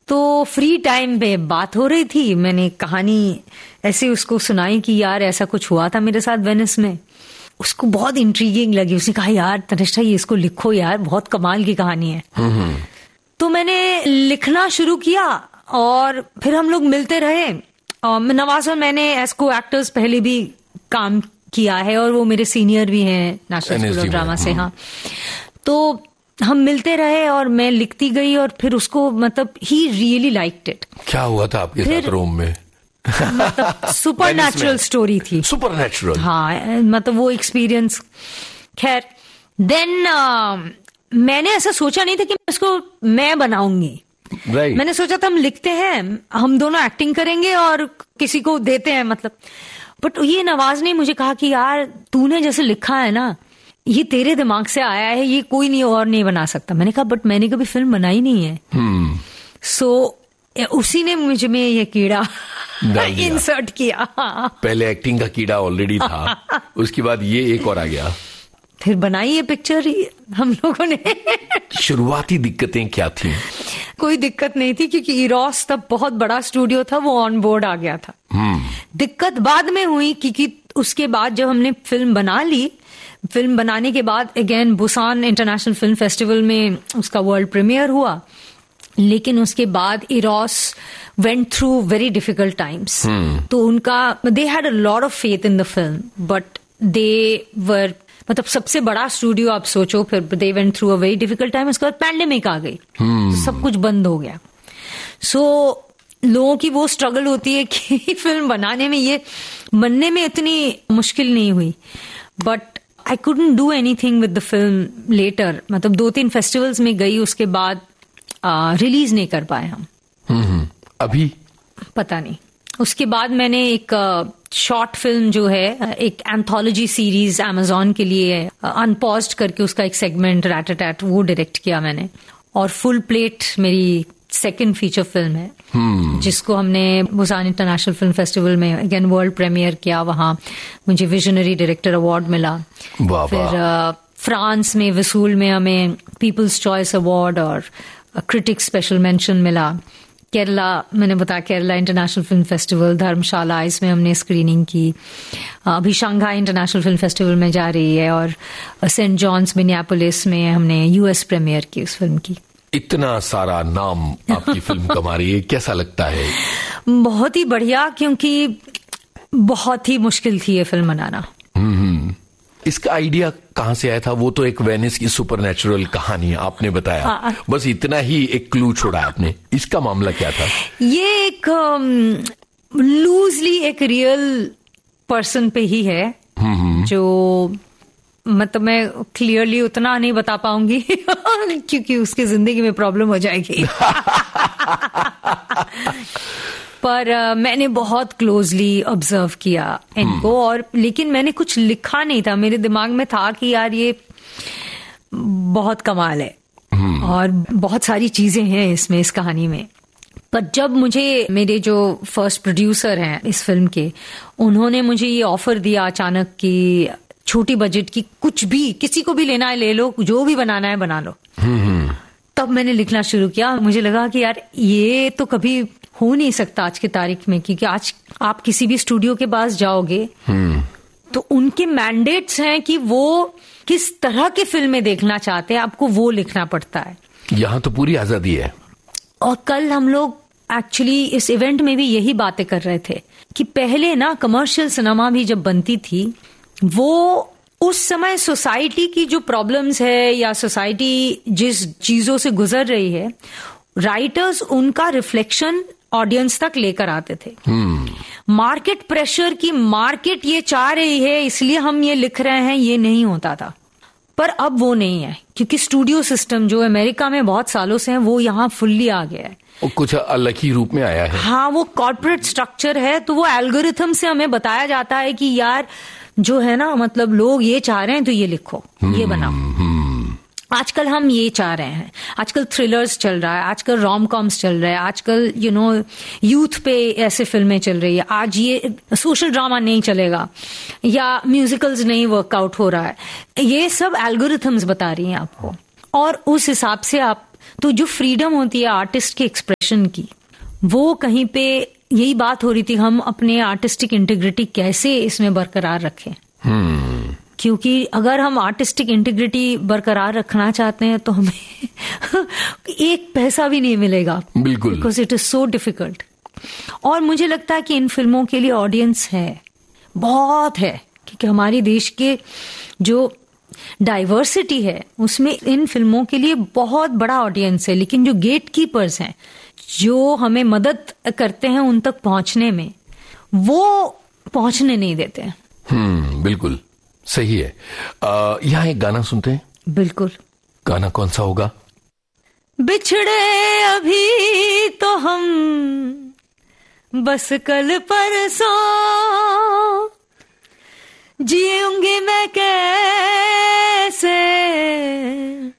तो free time पे बात हो रही थी, मैंने कहानी ऐसे उसको सुनाई कि यार ऐसा कुछ हुआ था मेरे साथ वेनिस में। उसको बहुत इंट्रीगिंग लगी, उसने कहा यार तनिष्ठा ये इसको लिखो यार, बहुत कमाल की कहानी है। तो मैंने लिखना शुरू किया और फिर हम लोग मिलते रहे। नवाज और मैंने एज को एक्टर्स पहले भी काम किया है और वो मेरे सीनियर भी हैं नेशनल स्कूल ऑफ ड्रामा से। हाँ, तो हम मिलते रहे और मैं लिखती गई और फिर उसको मतलब ही रियली लाइक्ड इट। क्या हुआ था आपके साथ रोम में? मतलब सुपर नेचुरल स्टोरी थी। सुपर नेचुरल, हाँ, मतलब वो एक्सपीरियंस। खैर देन मैंने ऐसा सोचा नहीं था कि इसको मैं बनाऊंगी। मैंने सोचा था हम लिखते हैं, हम दोनों एक्टिंग करेंगे और किसी को देते हैं मतलब। बट ये नवाज ने मुझे कहा कि यार तूने जैसे लिखा है ना, ये तेरे दिमाग से आया है, ये कोई नहीं और नहीं बना सकता। मैंने कहा बट मैंने कभी फिल्म बनाई नहीं है। सो उसी ने मुझे में ये कीड़ा इंसर्ट किया। पहले एक्टिंग का कीड़ा ऑलरेडी था, उसके बाद ये एक और आ गया। फिर बनाई ये पिक्चर हम लोगों ने। शुरुआती दिक्कतें क्या थी? कोई दिक्कत नहीं थी क्योंकि इरोस तब बहुत बड़ा स्टूडियो था, वो ऑन बोर्ड आ गया था। दिक्कत बाद में हुई क्योंकि उसके बाद जब हमने फिल्म बना ली, फिल्म बनाने के बाद again Busan international film festival में उसका वर्ल्ड प्रीमियर हुआ, लेकिन उसके बाद Eros went through very difficult times. तो उनका they had a lot of faith in the film but they वर मतलब सबसे बड़ा स्टूडियो आप सोचो, फिर they went through a very difficult time. उसके बाद पैंडेमिक आ गई, तो सब कुछ बंद हो गया। सो लोगों की वो स्ट्रगल होती है कि फिल्म बनाने में, ये बनने में इतनी मुश्किल नहीं हुई। But I couldn't do anything with the film letter. मतलब 2-3 फेस्टिवल्स में गई, उसके बाद रिलीज नहीं कर पाए हम। अभी पता नहीं। उसके बाद मैंने एक शॉर्ट फिल्म जो है, एक एंथोलॉजी सीरीज अमेजॉन के लिए अनपॉज्ड करके उसका एक सेगमेंट रैट-अ-टैट, वो डायरेक्ट किया मैंने। और फुल प्लेट मेरी सेकंड फीचर फिल्म है, जिसको हमने बुसान इंटरनेशनल फिल्म फेस्टिवल में अगेन वर्ल्ड प्रीमियर किया। वहां मुझे विजनरी डायरेक्टर अवार्ड मिला। फिर फ्रांस में वसूल में हमें पीपल्स चॉइस अवार्ड और क्रिटिक स्पेशल मेंशन मिला। केरला, मैंने बताया केरला इंटरनेशनल फिल्म फेस्टिवल धर्मशाला, इसमें हमने स्क्रीनिंग की। अभी शंघाई इंटरनेशनल फिल्म फेस्टिवल में जा रही है और सेंट जॉन्स मिनियापोलिस में हमने यूएस प्रीमियर की उस फिल्म की। इतना सारा नाम आपकी फिल्म कमा रही है, कैसा लगता है? बहुत ही बढ़िया, क्योंकि बहुत ही मुश्किल थी ये फिल्म बनाना। इसका आइडिया कहाँ से आया था? वो तो एक वेनिस की सुपरनैचुरल कहानी आपने बताया, बस इतना ही एक क्लू छोड़ा आपने। इसका मामला क्या था? ये एक लूजली एक रियल पर्सन पे ही है, जो मतलब मैं क्लियरली उतना नहीं बता पाऊंगी क्योंकि उसकी जिंदगी में प्रॉब्लम हो जाएगी। पर मैंने बहुत क्लोजली ऑब्जर्व किया इनको, और लेकिन मैंने कुछ लिखा नहीं था। मेरे दिमाग में था कि यार ये बहुत कमाल है और बहुत सारी चीजें हैं इसमें, इस कहानी में। पर जब मुझे मेरे जो फर्स्ट प्रोड्यूसर हैं इस फिल्म के, उन्होंने मुझे ये ऑफर दिया अचानक कि छोटी बजट की कुछ भी, किसी को भी लेना है ले लो, जो भी बनाना है बना लो, तब मैंने लिखना शुरू किया। मुझे लगा कि यार ये तो कभी हो नहीं सकता आज की तारीख में, क्योंकि आज आप किसी भी स्टूडियो के पास जाओगे तो उनके मैंडेट्स हैं कि वो किस तरह की फिल्में देखना चाहते हैं, आपको वो लिखना पड़ता है। यहाँ तो पूरी आजादी है। और कल हम लोग एक्चुअली इस इवेंट में भी यही बातें कर रहे थे कि पहले ना कमर्शियल सिनेमा भी जब बनती थी, वो उस समय सोसाइटी की जो प्रॉब्लम्स है या सोसाइटी जिस चीजों से गुजर रही है, राइटर्स उनका रिफ्लेक्शन ऑडियंस तक लेकर आते थे। मार्केट प्रेशर की, मार्केट ये चाह रही है इसलिए हम ये लिख रहे हैं, ये नहीं होता था। पर अब वो नहीं है, क्योंकि स्टूडियो सिस्टम जो अमेरिका में बहुत सालों से है, वो यहाँ फुल्ली आ गया है। वो कुछ अलग ही रूप में आया है। हाँ, वो कॉर्पोरेट स्ट्रक्चर है, तो वो एल्गोरिथम से हमें बताया जाता है कि यार जो है ना, मतलब लोग ये चाह रहे हैं तो ये लिखो, ये बनाओ। आजकल हम ये चाह रहे हैं, आजकल थ्रिलर्स चल रहा है, आजकल रोम कॉम्स चल रहा है, आजकल यूथ पे ऐसे फिल्में चल रही है। आज ये सोशल ड्रामा नहीं चलेगा या म्यूजिकल्स नहीं वर्कआउट हो रहा है। ये सब एल्गोरिथम्स बता रही हैं आपको, और उस हिसाब से आप तो जो फ्रीडम होती है आर्टिस्ट के एक्सप्रेशन की, वो कहीं पे यही बात हो रही थी, हम अपने आर्टिस्टिक इंटीग्रिटी कैसे इसमें बरकरार रखें। क्योंकि अगर हम आर्टिस्टिक इंटीग्रिटी बरकरार रखना चाहते हैं तो हमें एक पैसा भी नहीं मिलेगा, बिल्कुल, because it is so difficult. और मुझे लगता है कि इन फिल्मों के लिए ऑडियंस है, बहुत है, क्योंकि हमारे देश के जो डाइवर्सिटी है उसमें इन फिल्मों के लिए बहुत बड़ा ऑडियंस है। लेकिन जो गेट कीपर्स हैं, जो हमें मदद करते हैं उन तक पहुंचने में, वो पहुंचने नहीं देते हैं। बिल्कुल सही है। यहाँ एक गाना सुनते हैं। बिल्कुल। गाना कौन सा होगा? बिछड़े अभी तो हम बस कल परसों, जीऊंगी मैं कैसे